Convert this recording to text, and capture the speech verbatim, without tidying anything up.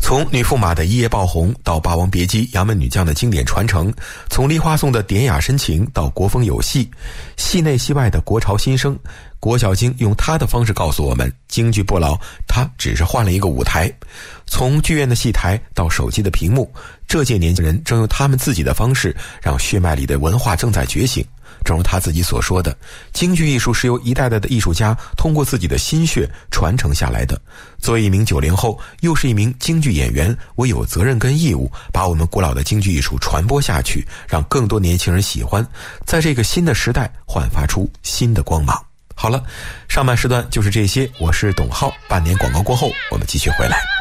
从女驸马的一夜爆红到霸王别姬、杨门女将的经典传承，从梨花颂的典雅深情到国风有戏，戏内戏外的国潮新生，郭晓晶用她的方式告诉我们，京剧不老，它只是换了一个舞台。从剧院的戏台到手机的屏幕，这届年轻人正用他们自己的方式，让血脉里的文化正在觉醒。正如他自己所说的，京剧艺术是由一代代的艺术家通过自己的心血传承下来的。作为一名九零后，又是一名京剧演员，我有责任跟义务把我们古老的京剧艺术传播下去，让更多年轻人喜欢，在这个新的时代焕发出新的光芒。好了，上半时段就是这些，我是董浩，半年广告过后我们继续回来。